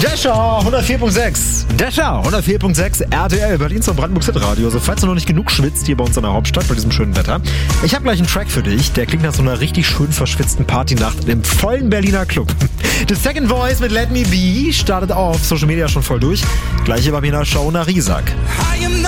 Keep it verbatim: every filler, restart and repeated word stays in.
Dasher hundertvier Komma sechs. Dasher hundertvier Komma sechs R T L, Berlin zum Brandenburg Radio. Also falls du noch nicht genug schwitzt hier bei uns in der Hauptstadt bei diesem schönen Wetter. Ich habe gleich einen Track für dich, der klingt nach so einer richtig schön verschwitzten Partynacht in einem vollen Berliner Club. The Second Voice mit Let Me Be startet auf Social Media schon voll durch. Gleiche bei mir in der Show nach Riesack.